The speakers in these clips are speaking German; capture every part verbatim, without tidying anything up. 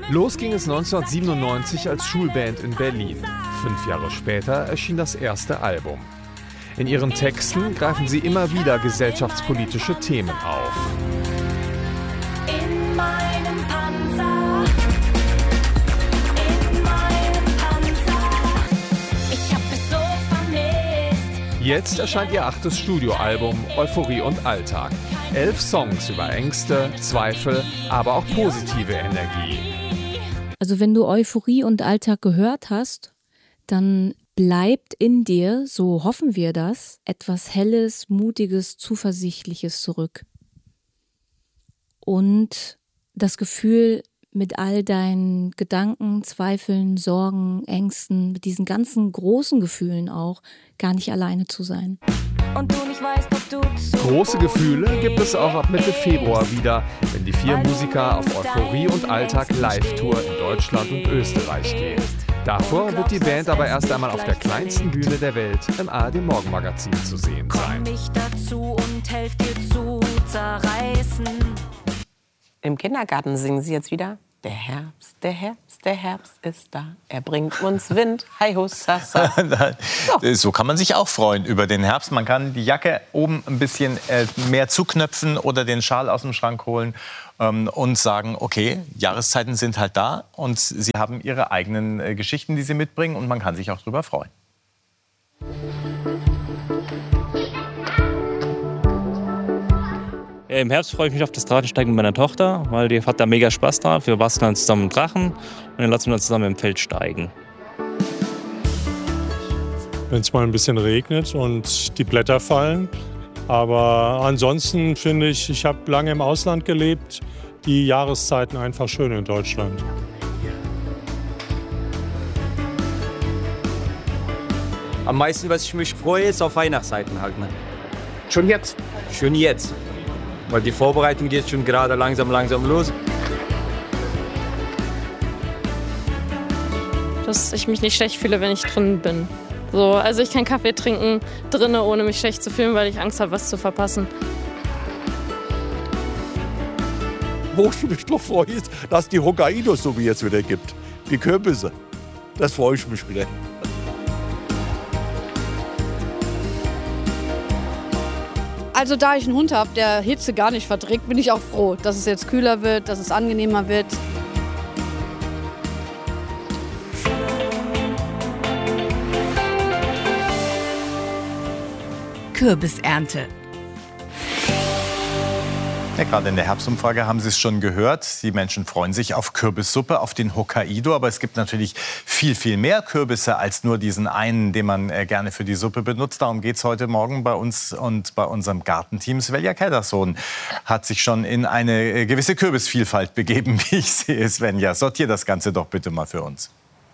Los ging es neunzehnhundertsiebenundneunzig als Schulband in Berlin. Fünf Jahre später erschien das erste Album. In ihren Texten greifen sie immer wieder gesellschaftspolitische Themen auf. In meinem Panzer, in meinem Panzer, ich hab es so vermisst. Jetzt erscheint ihr achtes Studioalbum Euphorie und Alltag. Elf Songs über Ängste, Zweifel, aber auch positive Energie. Also wenn du Euphorie und Alltag gehört hast, dann bleibt in dir, so hoffen wir das, etwas Helles, Mutiges, Zuversichtliches zurück. Und das Gefühl, mit all deinen Gedanken, Zweifeln, Sorgen, Ängsten, mit diesen ganzen großen Gefühlen auch, gar nicht alleine zu sein. Und du nicht weißt, ob du zu Große Gefühle gibt es auch ab Mitte Februar wieder, wenn die vier Musiker auf Euphorie und Alltag Live-Tour in Deutschland und Österreich gehen. Davor wird die Band aber erst einmal auf der kleinsten Bühne der Welt im A R D-Morgenmagazin zu sehen sein. Komm mich dazu und helf dir zu zerreißen. Im Kindergarten singen sie jetzt wieder: Der Herbst, der Herbst, der Herbst ist da. Er bringt uns Wind. Hi ho, sa, sa. So. So kann man sich auch freuen über den Herbst. Man kann die Jacke oben ein bisschen äh, mehr zuknöpfen oder den Schal aus dem Schrank holen ähm, und sagen, okay, Jahreszeiten sind halt da und sie haben ihre eigenen äh, Geschichten, die sie mitbringen, und man kann sich auch drüber freuen. Im Herbst freue ich mich auf das Drachensteigen mit meiner Tochter, weil die hat da mega Spaß drauf. Wir basteln dann zusammen einen Drachen und dann lassen wir uns zusammen im Feld steigen. Wenn es mal ein bisschen regnet und die Blätter fallen. Aber ansonsten finde ich, ich habe lange im Ausland gelebt, die Jahreszeiten einfach schön in Deutschland. Am meisten, was ich mich freue, ist auf Weihnachtszeiten halt. Ne? Schon jetzt? Schon jetzt. Weil die Vorbereitung geht schon gerade langsam, langsam los. Dass ich mich nicht schlecht fühle, wenn ich drin bin. So, also ich kann Kaffee trinken drinnen, ohne mich schlecht zu fühlen, weil ich Angst habe, was zu verpassen. Wo ich mich doch freue, ist, dass die Hokkaidos so wie jetzt wieder gibt. Die Kürbisse. Das freue ich mich wieder. Also da ich einen Hund habe, der Hitze gar nicht verträgt, bin ich auch froh, dass es jetzt kühler wird, dass es angenehmer wird. Kürbisernte. Ja, gerade in der Herbstumfrage haben Sie es schon gehört. Die Menschen freuen sich auf Kürbissuppe, auf den Hokkaido. Aber es gibt natürlich viel, viel mehr Kürbisse als nur diesen einen, den man äh, gerne für die Suppe benutzt. Darum geht es heute Morgen bei uns und bei unserem Gartenteam. Svenja Kedderson hat sich schon in eine äh, gewisse Kürbisvielfalt begeben, wie ich sehe. Svenja, sortier das Ganze doch bitte mal für uns.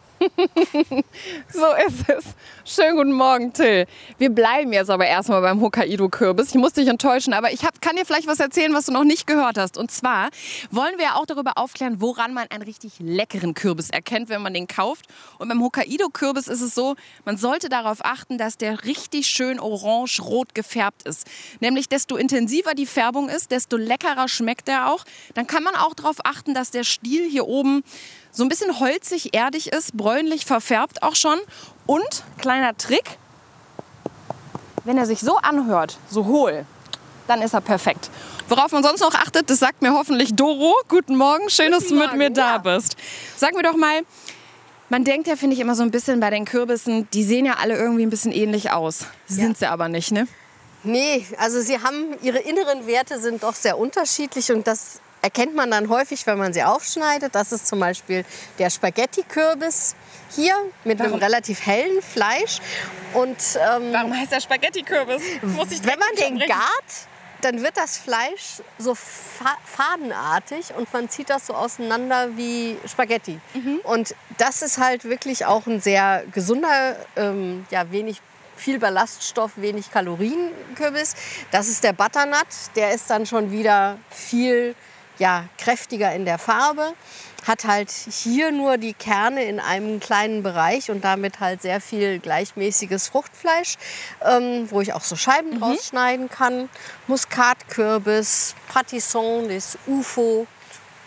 So ist es. Schönen guten Morgen, Till. Wir bleiben jetzt aber erstmal beim Hokkaido-Kürbis. Ich muss dich enttäuschen, aber ich hab, kann dir vielleicht was erzählen, was du noch nicht gehört hast. Und zwar wollen wir auch darüber aufklären, woran man einen richtig leckeren Kürbis erkennt, wenn man den kauft. Und beim Hokkaido-Kürbis ist es so, man sollte darauf achten, dass der richtig schön orange-rot gefärbt ist. Nämlich desto intensiver die Färbung ist, desto leckerer schmeckt er auch. Dann kann man auch darauf achten, dass der Stiel hier oben so ein bisschen holzig, erdig ist, bräunlich verfärbt auch schon. Und, kleiner Trick, wenn er sich so anhört, so hohl, dann ist er perfekt. Worauf man sonst noch achtet, das sagt mir hoffentlich Doro. Guten Morgen, schön, dass du mit mir da bist. Sag mir doch mal, man denkt ja, finde ich, immer so ein bisschen bei den Kürbissen, die sehen ja alle irgendwie ein bisschen ähnlich aus. Sind sie aber nicht, ne? Nee, also sie haben, ihre inneren Werte sind doch sehr unterschiedlich und das erkennt man dann häufig, wenn man sie aufschneidet. Das ist zum Beispiel der Spaghetti-Kürbis hier mit Warum? einem relativ hellen Fleisch. Und, ähm, Warum heißt der Spaghetti-Kürbis? Wenn man den gart, dann wird das Fleisch so fa fadenartig und man zieht das so auseinander wie Spaghetti. Mhm. Und das ist halt wirklich auch ein sehr gesunder, ähm, ja, wenig viel Ballaststoff, wenig Kalorien-Kürbis. Das ist der Butternut. Der ist dann schon wieder viel ja, kräftiger in der Farbe, hat halt hier nur die Kerne in einem kleinen Bereich und damit halt sehr viel gleichmäßiges Fruchtfleisch, ähm, wo ich auch so Scheiben mhm. rausschneiden kann. Muskatkürbis, Patisson, das U F O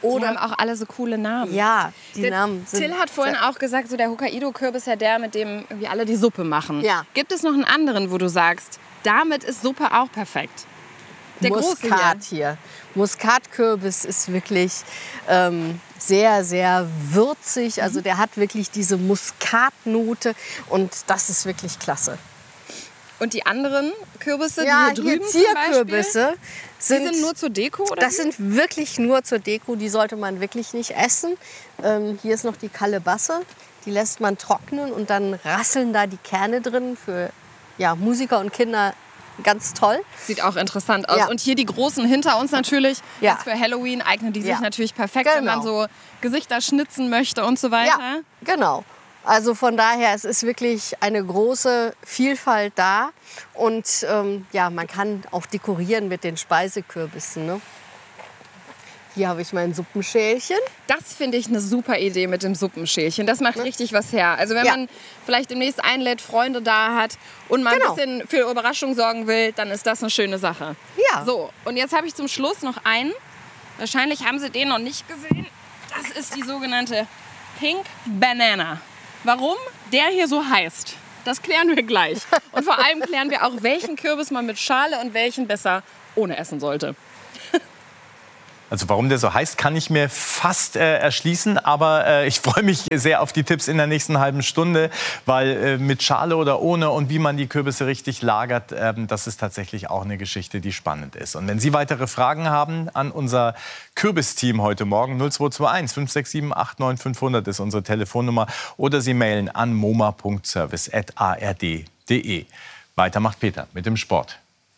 Oder die haben auch alle so coole Namen. Ja, die der Namen sind... Till hat vorhin auch gesagt, so der Hokkaido-Kürbis ist ja der, mit dem wir alle die Suppe machen. Ja. Gibt es noch einen anderen, wo du sagst, damit ist Suppe auch perfekt? Der große Muskat hier. hier. Muskatkürbis ist wirklich ähm, sehr, sehr würzig. Also der hat wirklich diese Muskatnote und das ist wirklich klasse. Und die anderen Kürbisse, ja, die hier drüben hier Zierkürbisse sind, die sind nur zur Deko? Oder das wie? sind wirklich nur zur Deko. Die sollte man wirklich nicht essen. Ähm, hier ist noch die Kalebasse. Die lässt man trocknen und dann rasseln da die Kerne drin. Für ja, Musiker und Kinder ganz toll. Sieht auch interessant aus. Ja. Und hier die großen hinter uns natürlich. Ja. Jetzt für Halloween eignen die sich Ja. natürlich perfekt, Genau. wenn man so Gesichter schnitzen möchte und so weiter. Ja, genau. Also von daher, es ist wirklich eine große Vielfalt da. Und ähm, ja, man kann auch dekorieren mit den Speisekürbissen. Ne? Hier habe ich mein Suppenschälchen. Das finde ich eine super Idee mit dem Suppenschälchen. Das macht richtig was her. Also wenn Ja. man vielleicht demnächst einlädt, Freunde da hat und mal Genau. ein bisschen für Überraschung sorgen will, dann ist das eine schöne Sache. Ja. So, und jetzt habe ich zum Schluss noch einen. Wahrscheinlich haben Sie den noch nicht gesehen. Das ist die sogenannte Pink Banana. Warum der hier so heißt, das klären wir gleich. Und vor allem klären wir auch, welchen Kürbis man mit Schale und welchen besser ohne essen sollte. Also warum der so heißt, kann ich mir fast äh, erschließen. Aber äh, ich freue mich sehr auf die Tipps in der nächsten halben Stunde. Weil äh, mit Schale oder ohne und wie man die Kürbisse richtig lagert, äh, das ist tatsächlich auch eine Geschichte, die spannend ist. Und wenn Sie weitere Fragen haben an unser Kürbis-Team heute Morgen, null zwei zwei eins fünf sechs sieben acht neun fünf null null ist unsere Telefonnummer. Oder Sie mailen an moma punkt service at a r d punkt d e. Weiter macht Peter mit dem Sport.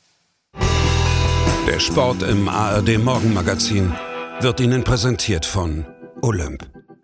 Der Sport im A R D Morgenmagazin wird Ihnen präsentiert von Olymp.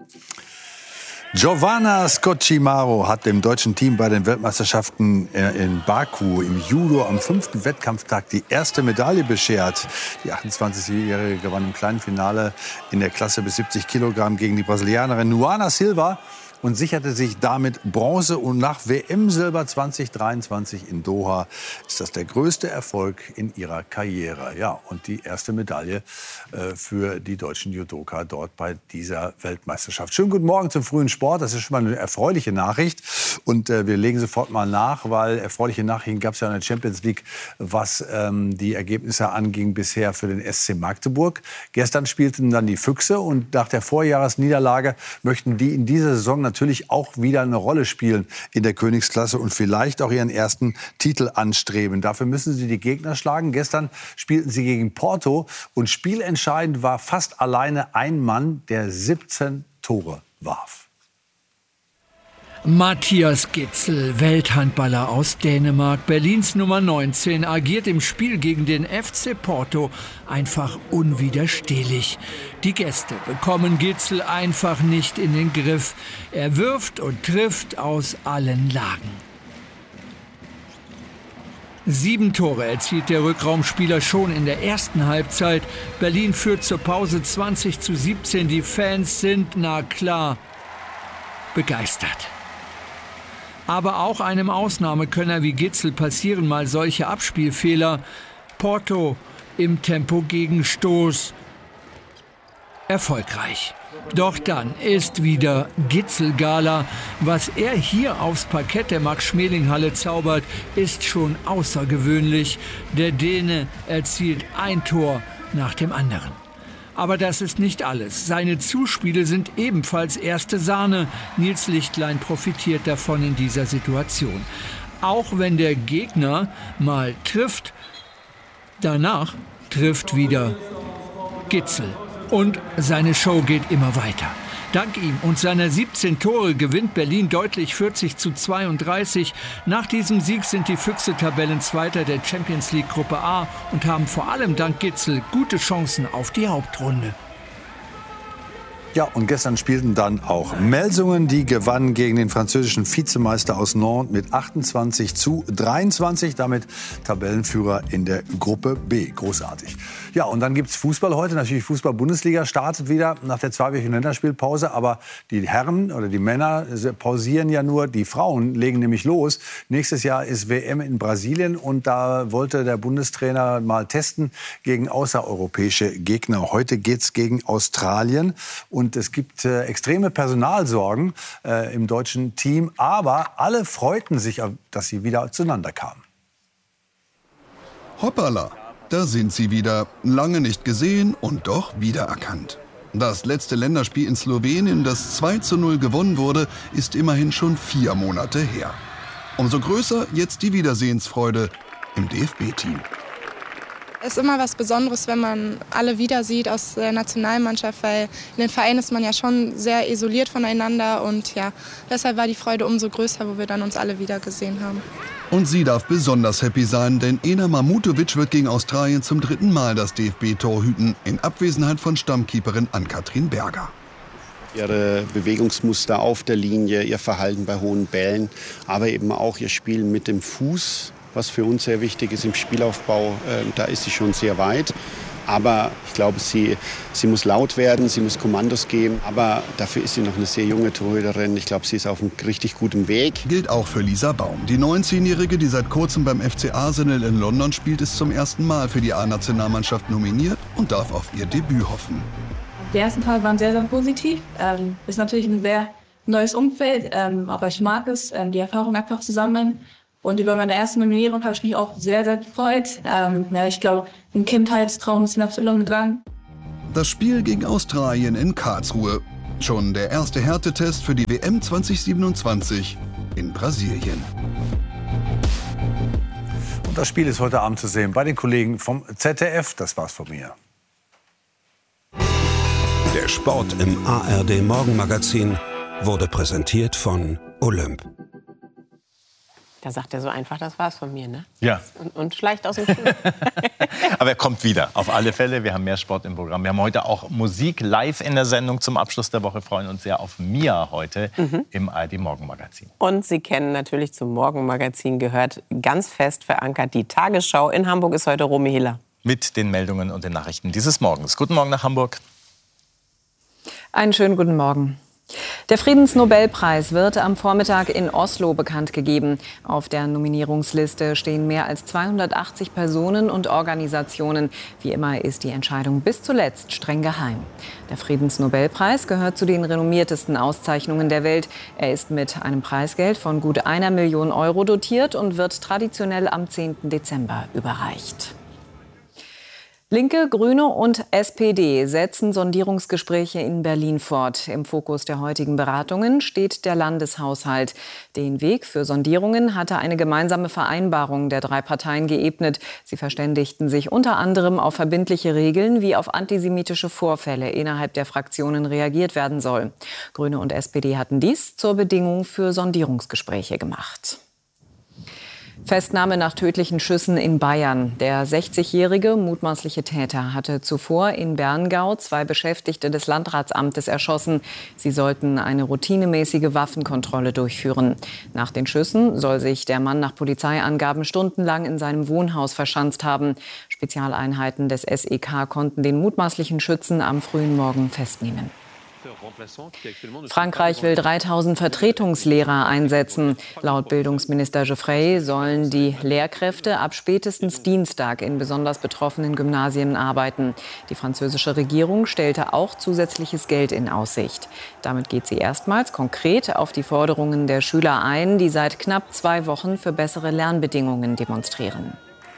Giovanna Scocchimaro hat dem deutschen Team bei den Weltmeisterschaften in Baku im Judo am fünften Wettkampftag die erste Medaille beschert. Die achtundzwanzigjährige gewann im kleinen Finale in der Klasse bis siebzig Kilogramm gegen die Brasilianerin Luana Silva und sicherte sich damit Bronze. Und nach W M-Silber zweitausenddreiundzwanzig in Doha ist das der größte Erfolg in ihrer Karriere. Ja, und die erste Medaille äh, für die deutschen Judoka dort bei dieser Weltmeisterschaft. Schönen guten Morgen zum frühen Sport. Das ist schon mal eine erfreuliche Nachricht. Und äh, wir legen sofort mal nach, weil erfreuliche Nachrichten gab es ja in der Champions League, was ähm, die Ergebnisse anging bisher für den S C Magdeburg. Gestern spielten dann die Füchse und nach der Vorjahresniederlage möchten die in dieser Saison natürlich auch wieder eine Rolle spielen in der Königsklasse und vielleicht auch ihren ersten Titel anstreben. Dafür müssen sie die Gegner schlagen. Gestern spielten sie gegen Porto und spielentscheidend war fast alleine ein Mann, der siebzehn Tore warf. Mathias Gidsel, Welthandballer aus Dänemark, Berlins Nummer neunzehn, agiert im Spiel gegen den F C Porto einfach unwiderstehlich. Die Gäste bekommen Gidsel einfach nicht in den Griff. Er wirft und trifft aus allen Lagen. Sieben Tore erzielt der Rückraumspieler schon in der ersten Halbzeit. Berlin führt zur Pause zwanzig zu siebzehn. Die Fans sind, na klar, begeistert. Aber auch einem Ausnahmekönner wie Gidsel passieren mal solche Abspielfehler. Porto im Tempo-Gegenstoß erfolgreich. Doch dann ist wieder Gidsel-Gala. Was er hier aufs Parkett der Max-Schmeling-Halle zaubert, ist schon außergewöhnlich. Der Däne erzielt ein Tor nach dem anderen. Aber das ist nicht alles. Seine Zuspiele sind ebenfalls erste Sahne. Nils Lichtlein profitiert davon in dieser Situation. Auch wenn der Gegner mal trifft, danach trifft wieder Gidsel. Und seine Show geht immer weiter. Dank ihm und seiner siebzehn Tore gewinnt Berlin deutlich vierzig zu zweiunddreißig. Nach diesem Sieg sind die Füchse Tabellenzweiter der Champions League Gruppe A und haben vor allem dank Gidsel gute Chancen auf die Hauptrunde. Ja, und gestern spielten dann auch Melsungen. Die gewannen gegen den französischen Vizemeister aus Nantes mit achtundzwanzig zu dreiundzwanzig. Damit Tabellenführer in der Gruppe B. Großartig. Ja, und dann gibt's Fußball heute. Natürlich Fußball-Bundesliga startet wieder nach der zweiwöchigen Länderspielpause. Aber die Herren oder die Männer pausieren ja nur. Die Frauen legen nämlich los. Nächstes Jahr ist W M in Brasilien. Und da wollte der Bundestrainer mal testen gegen außereuropäische Gegner. Heute geht's gegen Australien. Und es gibt äh, extreme Personalsorgen äh, im deutschen Team. Aber alle freuten sich, dass sie wieder zueinander kamen. Hoppala, da sind sie wieder. Lange nicht gesehen und doch wiedererkannt. Das letzte Länderspiel in Slowenien, das zwei zu null gewonnen wurde, ist immerhin schon vier Monate her. Umso größer jetzt die Wiedersehensfreude im D F B-Team. Es ist immer was Besonderes, wenn man alle wieder sieht aus der Nationalmannschaft, weil in den Vereinen ist man ja schon sehr isoliert voneinander und ja, deshalb war die Freude umso größer, wo wir dann uns alle wieder gesehen haben. Und sie darf besonders happy sein, denn Ena Mamutovic wird gegen Australien zum dritten Mal das D F B-Tor hüten, in Abwesenheit von Stammkeeperin Ann-Kathrin Berger. Ihre Bewegungsmuster auf der Linie, ihr Verhalten bei hohen Bällen, aber eben auch ihr Spiel mit dem Fuß, was für uns sehr wichtig ist im Spielaufbau. Äh, da ist sie schon sehr weit. Aber ich glaube, sie, sie muss laut werden, sie muss Kommandos geben. Aber dafür ist sie noch eine sehr junge Torhüterin. Ich glaube, sie ist auf einem richtig guten Weg. Gilt auch für Lisa Baum. Die neunzehnjährige, die seit kurzem beim F C Arsenal in London spielt, ist zum ersten Mal für die A-Nationalmannschaft nominiert und darf auf ihr Debüt hoffen. Die ersten Tage waren sehr, sehr positiv. Ähm, ist natürlich ein sehr neues Umfeld, ähm, aber ich mag es, ähm, die Erfahrung einfach zu sammeln. Und über meine erste Nominierung habe ich mich auch sehr, sehr gefreut. Ähm, ja, ich glaube, ein Kindheitstraum ist in Erfüllung gegangen. Das Spiel gegen Australien in Karlsruhe. Schon der erste Härtetest für die W M zwanzig siebenundzwanzig in Brasilien. Und das Spiel ist heute Abend zu sehen bei den Kollegen vom Z D F. Das war's von mir. Der Sport im A R D Morgenmagazin wurde präsentiert von Olymp. Da sagt er so einfach, das war's von mir, ne? Ja. Und, und schleicht aus dem Stuhl. Aber er kommt wieder, auf alle Fälle. Wir haben mehr Sport im Programm. Wir haben heute auch Musik live in der Sendung zum Abschluss der Woche. Freuen uns sehr auf Mia heute mhm. im A R D Morgenmagazin. Und Sie kennen natürlich zum Morgenmagazin gehört ganz fest verankert die Tagesschau. In Hamburg ist heute Romy Hiller. Mit den Meldungen und den Nachrichten dieses Morgens. Guten Morgen nach Hamburg. Einen schönen guten Morgen. Der Friedensnobelpreis wird am Vormittag in Oslo bekannt gegeben. Auf der Nominierungsliste stehen mehr als zweihundertachtzig Personen und Organisationen. Wie immer ist die Entscheidung bis zuletzt streng geheim. Der Friedensnobelpreis gehört zu den renommiertesten Auszeichnungen der Welt. Er ist mit einem Preisgeld von gut einer Million Euro dotiert und wird traditionell am zehnten Dezember überreicht. Linke, Grüne und S P D setzen Sondierungsgespräche in Berlin fort. Im Fokus der heutigen Beratungen steht der Landeshaushalt. Den Weg für Sondierungen hatte eine gemeinsame Vereinbarung der drei Parteien geebnet. Sie verständigten sich unter anderem auf verbindliche Regeln, wie auf antisemitische Vorfälle innerhalb der Fraktionen reagiert werden soll. Grüne und S P D hatten dies zur Bedingung für Sondierungsgespräche gemacht. Festnahme nach tödlichen Schüssen in Bayern. Der sechzigjährige mutmaßliche Täter hatte zuvor in Berngau zwei Beschäftigte des Landratsamtes erschossen. Sie sollten eine routinemäßige Waffenkontrolle durchführen. Nach den Schüssen soll sich der Mann nach Polizeiangaben stundenlang in seinem Wohnhaus verschanzt haben. Spezialeinheiten des S E K konnten den mutmaßlichen Schützen am frühen Morgen festnehmen. Frankreich will dreitausend Vertretungslehrer einsetzen. Laut Bildungsminister Geoffrey sollen die Lehrkräfte ab spätestens Dienstag in besonders betroffenen Gymnasien arbeiten. Die französische Regierung stellte auch zusätzliches Geld in Aussicht. Damit geht sie erstmals konkret auf die Forderungen der Schüler ein, die seit knapp zwei Wochen für bessere Lernbedingungen demonstrieren.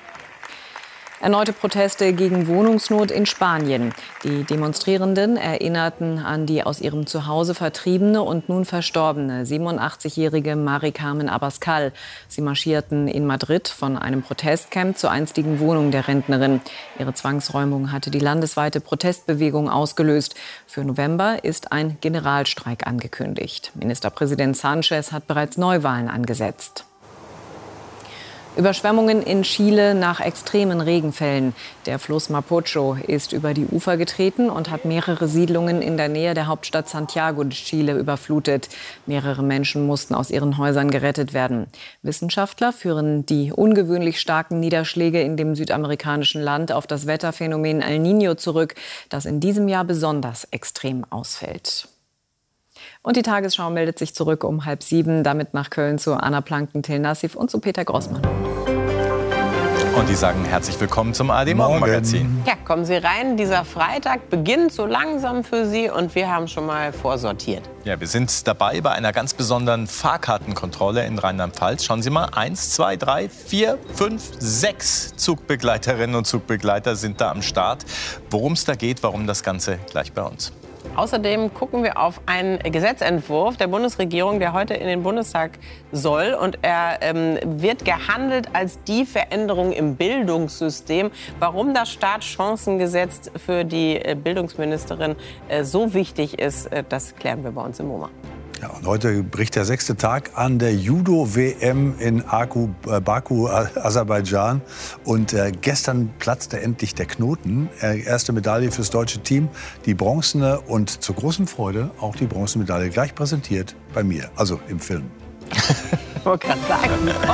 Erneute Proteste gegen Wohnungsnot in Spanien. Die Demonstrierenden erinnerten an die aus ihrem Zuhause vertriebene und nun verstorbene siebenundachtzigjährige Mari Carmen Abascal. Sie marschierten in Madrid von einem Protestcamp zur einstigen Wohnung der Rentnerin. Ihre Zwangsräumung hatte die landesweite Protestbewegung ausgelöst. Für November ist ein Generalstreik angekündigt. Ministerpräsident Sánchez hat bereits Neuwahlen angesetzt. Überschwemmungen in Chile nach extremen Regenfällen. Der Fluss Mapocho ist über die Ufer getreten und hat mehrere Siedlungen in der Nähe der Hauptstadt Santiago de Chile überflutet. Mehrere Menschen mussten aus ihren Häusern gerettet werden. Wissenschaftler führen die ungewöhnlich starken Niederschläge in dem südamerikanischen Land auf das Wetterphänomen El Niño zurück, das in diesem Jahr besonders extrem ausfällt. Und die Tagesschau meldet sich zurück um halb sieben, damit nach Köln zu Anna Planken, Till Nassif und zu Peter Grossmann. Und die sagen herzlich willkommen zum A R D-Morgenmagazin. Ja, kommen Sie rein. Dieser Freitag beginnt so langsam für Sie und wir haben schon mal vorsortiert. Ja, wir sind dabei bei einer ganz besonderen Fahrkartenkontrolle in Rheinland-Pfalz. Schauen Sie mal, eins, zwei, drei, vier, fünf, sechs Zugbegleiterinnen und Zugbegleiter sind da am Start. Worum es da geht, warum das Ganze gleich bei uns. Außerdem gucken wir auf einen Gesetzentwurf der Bundesregierung, der heute in den Bundestag soll. Und er ähm, wird gehandelt als die Veränderung im Bildungssystem. Warum das Startchancengesetz für die Bildungsministerin äh, so wichtig ist, äh, das klären wir bei uns im MoMA. Ja, und heute bricht der sechste Tag an der Judo-W M in Aku, äh, Baku, Aserbaidschan. Und äh, gestern platzte endlich der Knoten. Äh, erste Medaille fürs deutsche Team, die bronzene und zur großen Freude auch die Bronzemedaille gleich präsentiert bei mir, also im Film. Ich wollte gerade sagen,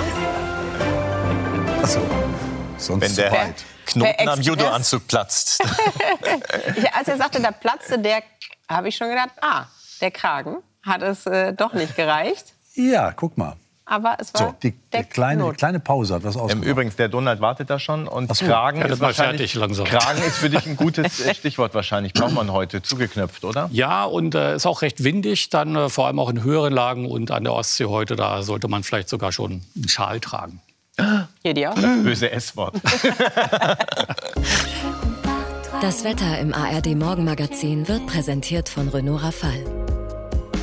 Achso, sonst Wenn der weit. Knoten am Judo-Anzug platzt. ich, als er sagte, da platzte der, habe ich schon gedacht, ah, der Kragen. Hat es äh, doch nicht gereicht. Ja, guck mal. Aber es war so, die, die kleine, die kleine Pause hat was ausgemacht. Übrigens, der Donald wartet da schon. Und so. Kragen, ja, ist wahrscheinlich, langsam. Kragen ist für dich ein gutes Stichwort wahrscheinlich. Braucht man heute zugeknöpft, oder? Ja, und es äh, ist auch recht windig, dann äh, vor allem auch in höheren Lagen und an der Ostsee heute. Da sollte man vielleicht sogar schon einen Schal tragen. Hier die auch? Das böse S-Wort. Das Wetter im A R D-Morgenmagazin wird präsentiert von Renault Rafale.